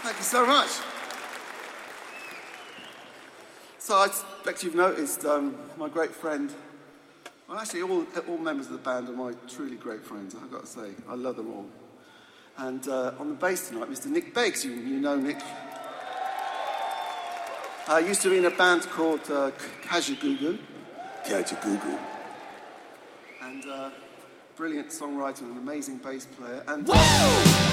Thank you so much. So I expect you've noticed my great friend, well actually all members of the band are my truly great friends, I've got to say. I love them all. And on the bass tonight, Mr. Nick Beggs, you know Nick. I used to be in a band called Kajagoogoo. Kajagoogoo. And brilliant songwriter and an amazing bass player. And